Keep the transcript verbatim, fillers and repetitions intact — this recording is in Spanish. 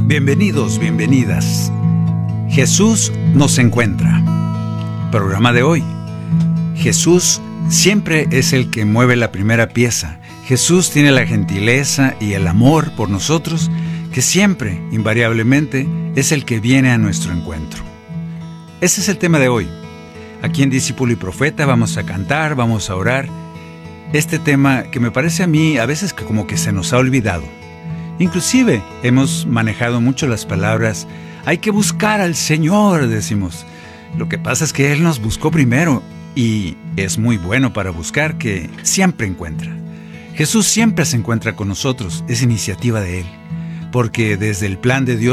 Bienvenidos, bienvenidas. Jesús nos encuentra. Programa de hoy. Jesús siempre es el que mueve la primera pieza. Jesús tiene la gentileza y el amor por nosotros, que siempre, invariablemente, es el que viene a nuestro encuentro. Ese es el tema de hoy. Aquí en Discípulo y Profeta vamos a cantar, vamos a orar. Este tema que me parece a mí a veces que como que se nos ha olvidado. Inclusive hemos manejado mucho las palabras, hay que buscar al Señor, decimos. Lo que pasa es que Él nos buscó primero y es muy bueno para buscar, que siempre encuentra. Jesús siempre se encuentra con nosotros, es iniciativa de Él, porque desde el plan de Dios